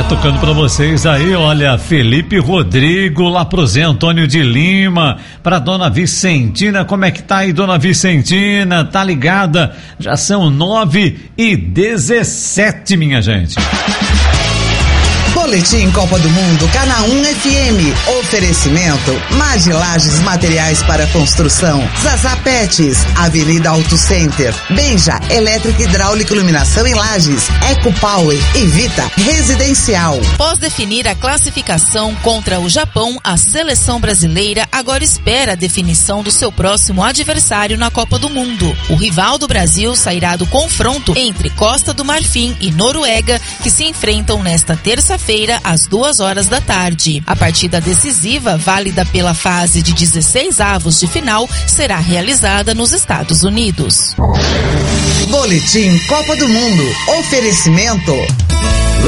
tocando pra vocês aí, olha, Felipe Rodrigo, lá pro Zé Antônio de Lima, pra Dona Vicentina. Como é que tá aí, Dona Vicentina? Tá ligada? Já são 9h17, minha gente. Boletim Copa do Mundo, Canaã FM. Oferecimento Mage Lages Materiais para Construção, Zaza Pets, Avenida Auto Center, Benja Elétrica Hidráulica Iluminação em Lages, Eco Power e Vita Residencial. Após definir a classificação contra o Japão, a seleção brasileira agora espera a definição do seu próximo adversário na Copa do Mundo. O rival do Brasil sairá do confronto entre Costa do Marfim e Noruega, que se enfrentam nesta terça-feira às 2h da tarde. A partida decisiva, válida pela fase de 16avos de final, será realizada nos Estados Unidos. Boletim Copa do Mundo. Oferecimento